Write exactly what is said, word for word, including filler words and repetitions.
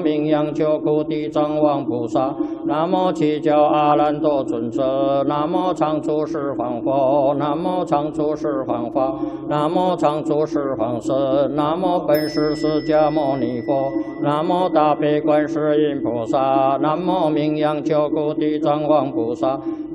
名扬救苦地藏王菩萨，南无七教阿难多尊者，南无常住十方佛，南无常住十方法，南无常住十方神，南无本师释迦牟尼佛，南无大悲观世音菩萨，南无名扬救苦地藏王菩萨。